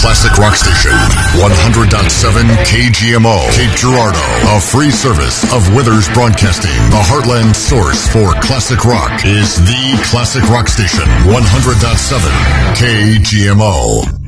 classic rock station. 100.7 KGMO, Cape Girardeau. A free service of Withers Broadcasting. The heartland source for classic rock is the classic rock station. 100.7 KGMO.